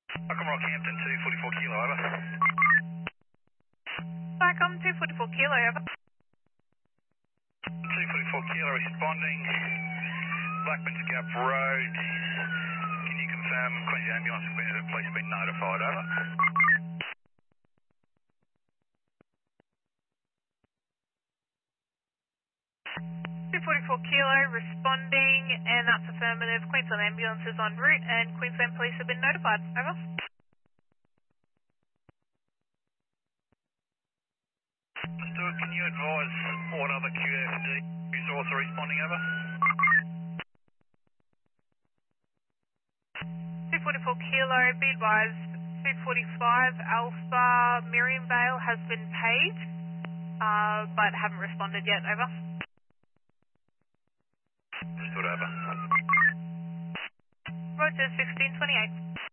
Welcome Rockhampton 244 kilo, over. Welcome 244 kilo, over. 244 kilo responding. Blackman's Gap Road. Can you confirm Queensland Ambulance and Queensland Police have been notified, over? 244 kilo, responding, and that's affirmative. Queensland Ambulance is en route, and Queensland Police have been notified, over. Stuart, can you advise what other QFD is also responding, over? 244 kilo, be advised, 245 Alpha Miriam Vale has been paid, but haven't responded yet, over. Stood over. Roger, 1628.